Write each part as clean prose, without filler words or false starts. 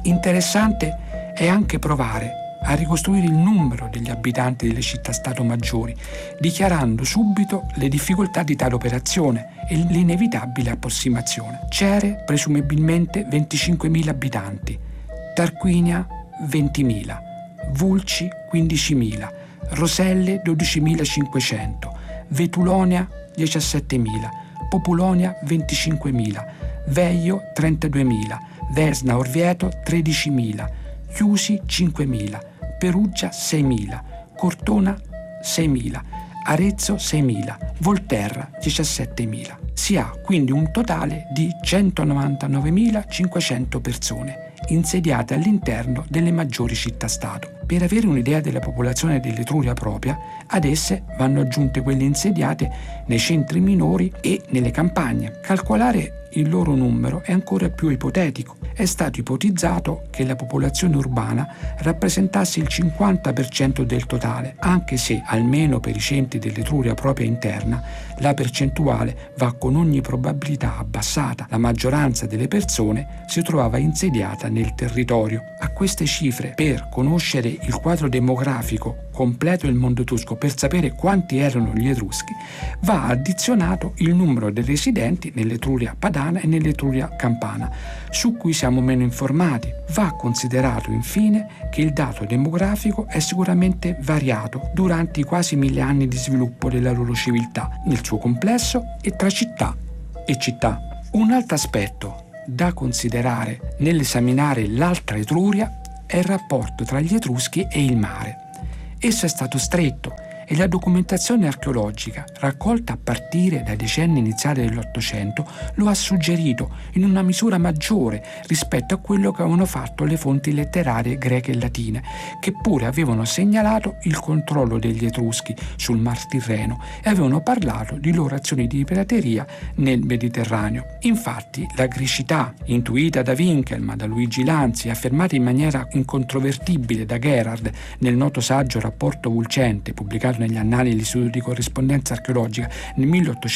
Interessante è anche provare a ricostruire il numero degli abitanti delle città-stato maggiori, dichiarando subito le difficoltà di tale operazione e l'inevitabile approssimazione. Cere presumibilmente 25.000 abitanti, Tarquinia 20.000, Vulci 15.000, Roselle 12.500, Vetulonia 17.000, Populonia 25.000, Veio 32.000, Vesna Orvieto 13.000, Chiusi 5.000, Perugia 6.000, Cortona 6.000, Arezzo 6.000, Volterra 17.000. Si ha quindi un totale di 199.500 persone insediate all'interno delle maggiori città-stato. Per avere un'idea della popolazione dell'Etruria propria, ad esse vanno aggiunte quelle insediate nei centri minori e nelle campagne. Calcolare il loro numero è ancora più ipotetico. È stato ipotizzato che la popolazione urbana rappresentasse il 50% del totale, anche se, almeno per i centri dell'Etruria propria interna, la percentuale va con ogni probabilità abbassata. La maggioranza delle persone si trovava insediata nel territorio. A queste cifre, per conoscere il quadro demografico completo del mondo etrusco, per sapere quanti erano gli Etruschi, va addizionato il numero dei residenti nell'Etruria padana e nell'Etruria campana, su cui siamo meno informati. Va considerato infine che il dato demografico è sicuramente variato durante i quasi 1000 anni di sviluppo della loro civiltà, nel suo complesso e tra città e città. Un altro aspetto da considerare nell'esaminare l'altra Etruria è il rapporto tra gli Etruschi e il mare. Esso è stato stretto e la documentazione archeologica, raccolta a partire dai decenni iniziali dell'Ottocento, lo ha suggerito in una misura maggiore rispetto a quello che avevano fatto le fonti letterarie greche e latine, che pure avevano segnalato il controllo degli Etruschi sul Mar Tirreno e avevano parlato di loro azioni di pirateria nel Mediterraneo. Infatti, la grecità, intuita da Winkelmann, da Luigi Lanzi e affermata in maniera incontrovertibile da Gerhard nel noto saggio Rapporto Vulcente, pubblicato negli annali dell'Istituto di Corrispondenza Archeologica nel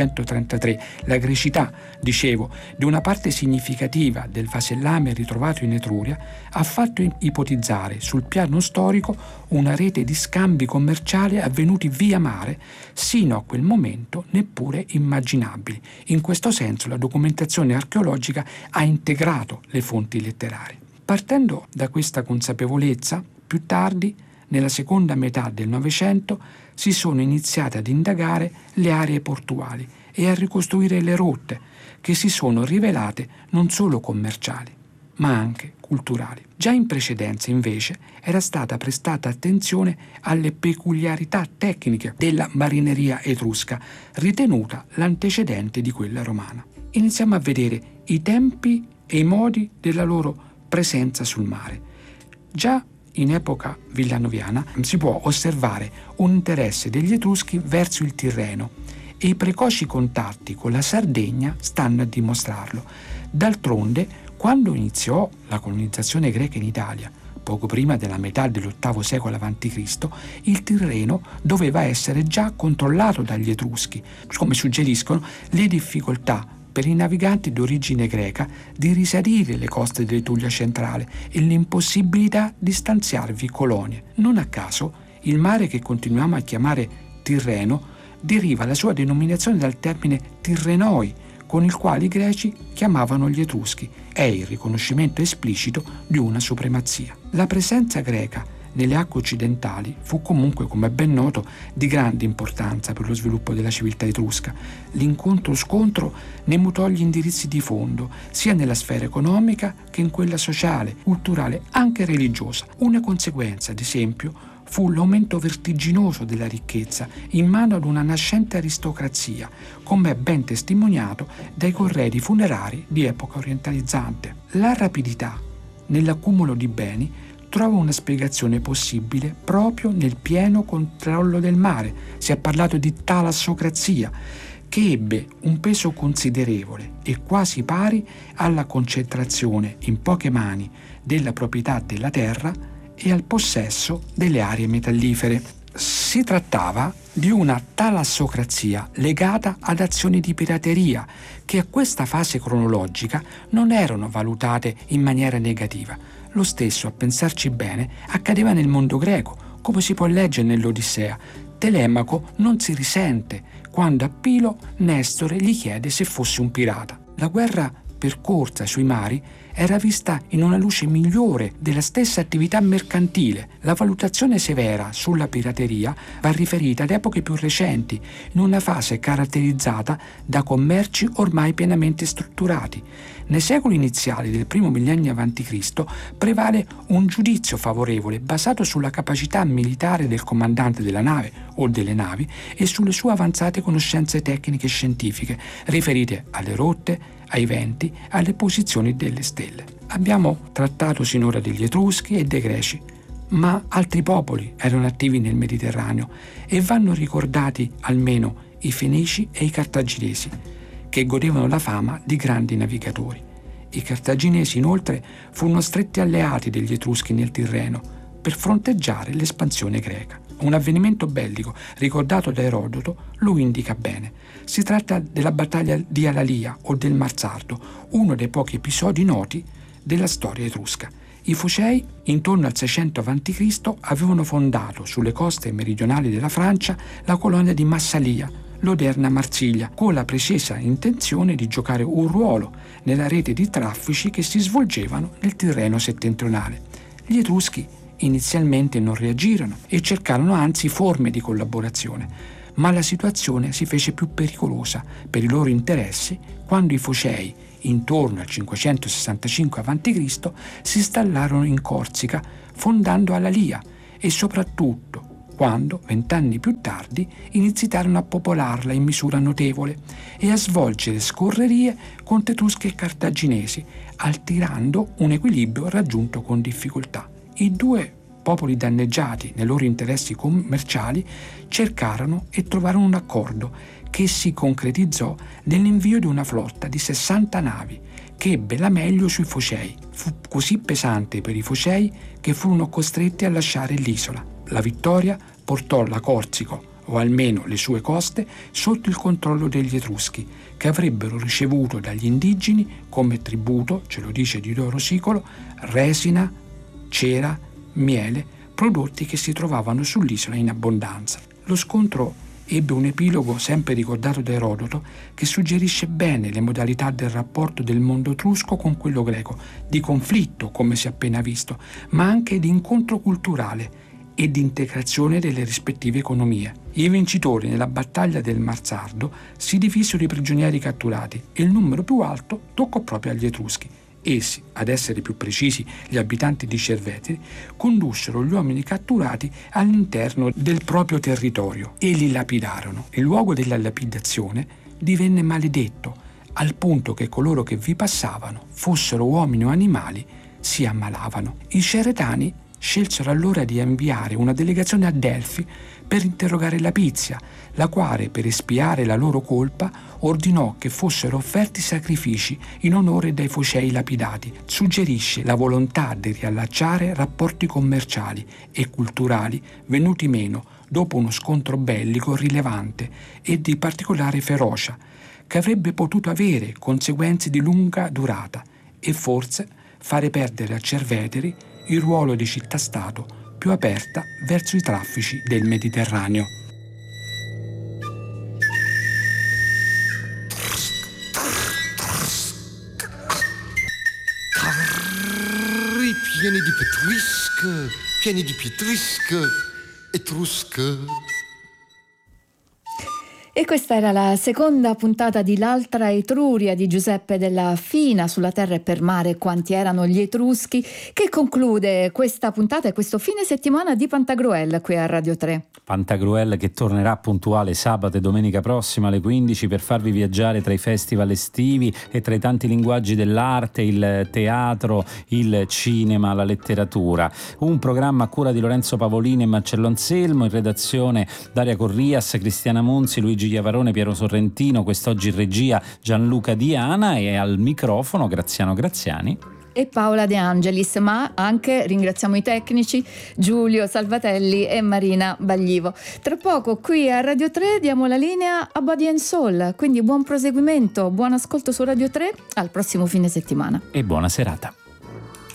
1833, la grecità, dicevo, di una parte significativa del vasellame ritrovato in Etruria ha fatto ipotizzare sul piano storico una rete di scambi commerciali avvenuti via mare sino a quel momento neppure immaginabili. In questo senso la documentazione archeologica ha integrato le fonti letterarie. Partendo da questa consapevolezza, più tardi, nella seconda metà del Novecento, si sono iniziate ad indagare le aree portuali e a ricostruire le rotte che si sono rivelate non solo commerciali, ma anche culturali. Già in precedenza, invece, era stata prestata attenzione alle peculiarità tecniche della marineria etrusca, ritenuta l'antecedente di quella romana. Iniziamo a vedere i tempi e i modi della loro presenza sul mare. Già in epoca villanoviana si può osservare un interesse degli Etruschi verso il Tirreno e i precoci contatti con la Sardegna stanno a dimostrarlo. D'altronde, quando iniziò la colonizzazione greca in Italia, poco prima della metà dell'VIII secolo a.C., il Tirreno doveva essere già controllato dagli Etruschi, come suggeriscono le difficoltà per i naviganti d'origine greca di risalire le coste dell'Etruria centrale e l'impossibilità di stanziarvi colonie. Non a caso, il mare che continuiamo a chiamare Tirreno deriva la sua denominazione dal termine Tirrenoi, con il quale i greci chiamavano gli Etruschi. È il riconoscimento esplicito di una supremazia. La presenza greca nelle acque occidentali fu comunque, come è ben noto, di grande importanza per lo sviluppo della civiltà etrusca. L'incontro-scontro ne mutò gli indirizzi di fondo, sia nella sfera economica che in quella sociale, culturale, anche religiosa. Una conseguenza, ad esempio, fu l'aumento vertiginoso della ricchezza in mano ad una nascente aristocrazia, come è ben testimoniato dai corredi funerari di epoca orientalizzante. La rapidità nell'accumulo di beni trova una spiegazione possibile proprio nel pieno controllo del mare. Si è parlato di talassocrazia, che ebbe un peso considerevole e quasi pari alla concentrazione in poche mani della proprietà della terra e al possesso delle aree metallifere. Si trattava di una talassocrazia legata ad azioni di pirateria che a questa fase cronologica non erano valutate in maniera negativa. Lo stesso, a pensarci bene, accadeva nel mondo greco, come si può leggere nell'Odissea. Telemaco non si risente quando a Pilo Nestore gli chiede se fosse un pirata. La guerra percorsa sui mari era vista in una luce migliore della stessa attività mercantile. La valutazione severa sulla pirateria va riferita ad epoche più recenti, in una fase caratterizzata da commerci ormai pienamente strutturati. Nei secoli iniziali del primo millennio a.C. prevale un giudizio favorevole basato sulla capacità militare del comandante della nave o delle navi e sulle sue avanzate conoscenze tecniche e scientifiche riferite alle rotte, ai venti, alle posizioni delle stelle. Abbiamo trattato sinora degli Etruschi e dei Greci, ma altri popoli erano attivi nel Mediterraneo e vanno ricordati almeno i Fenici e i Cartaginesi, che godevano la fama di grandi navigatori. I Cartaginesi inoltre furono stretti alleati degli Etruschi nel Tirreno per fronteggiare l'espansione greca. Un avvenimento bellico ricordato da Erodoto lo indica bene. Si tratta della battaglia di Alalia o del Marzardo, uno dei pochi episodi noti della storia etrusca. I Focei, intorno al 600 a.C., avevano fondato sulle coste meridionali della Francia la colonia di Massalia, l'odierna Marsiglia, con la precisa intenzione di giocare un ruolo nella rete di traffici che si svolgevano nel Tirreno settentrionale. Gli Etruschi inizialmente non reagirono e cercarono anzi forme di collaborazione, ma la situazione si fece più pericolosa per i loro interessi quando i Focei, intorno al 565 a.C., si installarono in Corsica fondando Alalia e soprattutto quando, 20 anni più tardi, iniziarono a popolarla in misura notevole e a svolgere scorrerie contro Etruschi e Cartaginesi, alterando un equilibrio raggiunto con difficoltà. I due popoli danneggiati nei loro interessi commerciali cercarono e trovarono un accordo che si concretizzò nell'invio di una flotta di 60 navi che ebbe la meglio sui Focei. Fu così pesante per i Focei che furono costretti a lasciare l'isola. La vittoria portò la Corsica, o almeno le sue coste, sotto il controllo degli Etruschi, che avrebbero ricevuto dagli indigeni come tributo, ce lo dice Diodoro Sicolo, resina, cera, miele, prodotti che si trovavano sull'isola in abbondanza. Lo scontro ebbe un epilogo sempre ricordato da Erodoto che suggerisce bene le modalità del rapporto del mondo etrusco con quello greco, di conflitto come si è appena visto, ma anche di incontro culturale e di integrazione delle rispettive economie. I vincitori nella battaglia del Marzardo si divisero i prigionieri catturati e il numero più alto toccò proprio agli Etruschi. Essi, ad essere più precisi gli abitanti di Cerveteri, condussero gli uomini catturati all'interno del proprio territorio e li lapidarono. Il luogo della lapidazione divenne maledetto, al punto che coloro che vi passavano, fossero uomini o animali, si ammalavano. I ceretani scelsero allora di inviare una delegazione a Delfi per interrogare Lapizia, la quale, per espiare la loro colpa, ordinò che fossero offerti sacrifici in onore dei Focei lapidati. Suggerisce la volontà di riallacciare rapporti commerciali e culturali venuti meno dopo uno scontro bellico rilevante e di particolare ferocia, che avrebbe potuto avere conseguenze di lunga durata e forse fare perdere a Cerveteri il ruolo di città-stato più aperta verso i traffici del Mediterraneo. Carri pieni di petrische, pieni di pietrische, etrusche. E questa era la seconda puntata di L'altra Etruria di Giuseppe Della Fina, sulla terra e per mare quanti erano gli Etruschi, che conclude questa puntata e questo fine settimana di Pantagruel qui a Radio 3. Pantagruel che tornerà puntuale sabato e domenica prossima alle 15 per farvi viaggiare tra i festival estivi e tra i tanti linguaggi dell'arte, il teatro, il cinema, la letteratura. Un programma a cura di Lorenzo Pavolini e Marcello Anselmo, in redazione Daria Corrias, Cristiana Monzi, Luigi Iavarone, Piero Sorrentino, quest'oggi in regia Gianluca Diana e al microfono Graziano Graziani e Paola De Angelis, ma anche ringraziamo i tecnici Giulio Salvatelli e Marina Baglivo. Tra poco qui a Radio 3 diamo la linea a Body and Soul, quindi buon proseguimento, buon ascolto su Radio 3, al prossimo fine settimana. E buona serata.